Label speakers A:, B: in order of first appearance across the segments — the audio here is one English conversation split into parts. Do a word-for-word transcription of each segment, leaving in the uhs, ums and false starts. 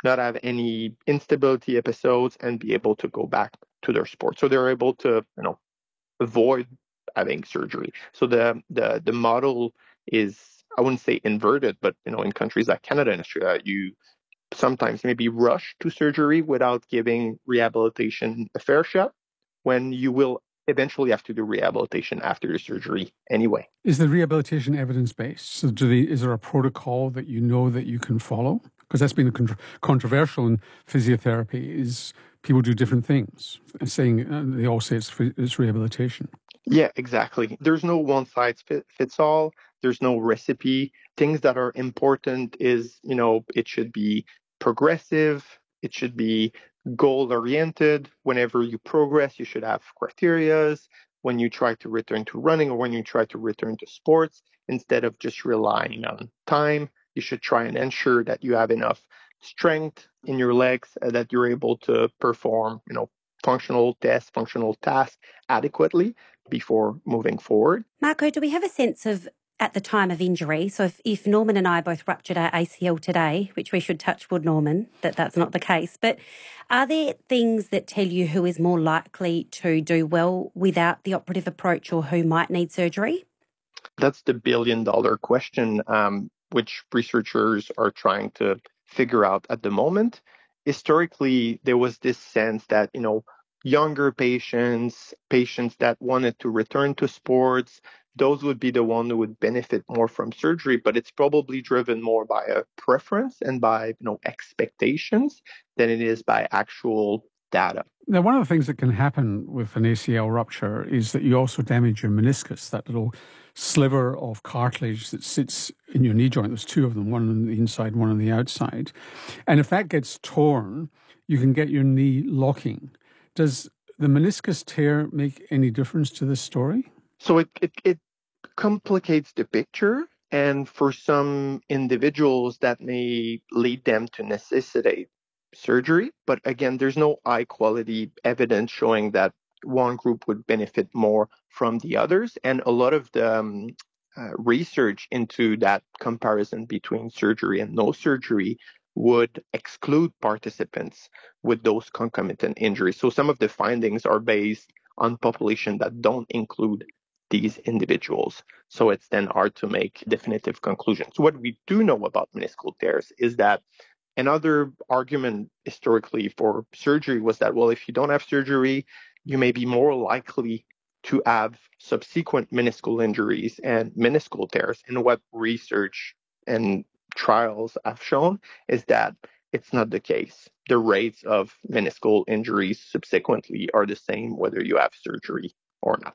A: not have any instability episodes, and be able to go back to their sport. So they're able to, you know, avoid having surgery. So the the the model is, I wouldn't say inverted, but you know, in countries like Canada and Australia, you sometimes maybe rush to surgery without giving rehabilitation a fair shot, when you will eventually have to do rehabilitation after the surgery anyway.
B: Is the rehabilitation evidence-based? So do they, is there a protocol that you know that you can follow? Because that's been contra- controversial in physiotherapy, is people do different things, saying uh, they all say it's, it's rehabilitation.
A: Yeah, exactly. There's no one size fit, fits all. There's no recipe. Things that are important is, you know, it should be progressive. It should be goal oriented. Whenever you progress, you should have criterias. When you try to return to running or when you try to return to sports, instead of just relying on time, you should try and ensure that you have enough strength in your legs, uh, that you're able to perform, you know, functional tests, functional tasks adequately before moving forward.
C: Marco, do we have a sense of, at the time of injury, so if, if Norman and I both ruptured our A C L today, which we should touch wood, Norman, that that's not the case, but are there things that tell you who is more likely to do well without the operative approach or who might need surgery?
A: That's the billion dollar question, um, which researchers are trying to figure out at the moment. Historically, there was this sense that, you know, younger patients, patients that wanted to return to sports, those would be the one who would benefit more from surgery, but it's probably driven more by a preference and by, you know, expectations than it is by actual data.
B: Now, one of the things that can happen with an A C L rupture is that you also damage your meniscus, that little sliver of cartilage that sits in your knee joint. There's two of them, one on the inside, one on the outside. And if that gets torn, you can get your knee locking. Does the meniscus tear make any difference to this story?
A: So it, it, it complicates the picture. And for some individuals, that may lead them to necessitate surgery. But again, there's no high quality evidence showing that one group would benefit more from the others. And a lot of the um, uh, research into that comparison between surgery and no surgery would exclude participants with those concomitant injuries. So some of the findings are based on population that don't include these individuals. So it's then hard to make definitive conclusions. What we do know about meniscal tears is that another argument historically for surgery was that, well, if you don't have surgery, you may be more likely to have subsequent meniscal injuries and meniscal tears. And what research and trials have shown is that it's not the case. The rates of meniscal injuries subsequently are the same whether you have surgery or not.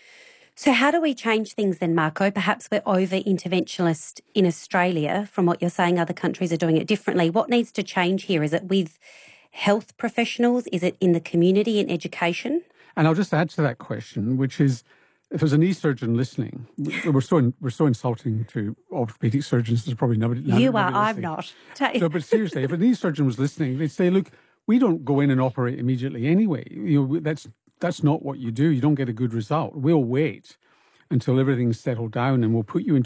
C: So how do we change things then, Marco? Perhaps we're over-interventionist in Australia. From what you're saying, other countries are doing it differently. What needs to change here? Is it with health professionals? Is it in the community and education?
B: And I'll just add to that question, which is, if there's a knee surgeon listening, we're so we're so insulting to orthopedic surgeons. There's probably nobody.
C: You
B: nobody
C: are. I'm
B: listening.
C: not.
B: No, but seriously, if a knee surgeon was listening, they'd say, "Look, we don't go in and operate immediately anyway. You know, that's that's not what you do. You don't get a good result. We'll wait until everything's settled down, and we'll put you into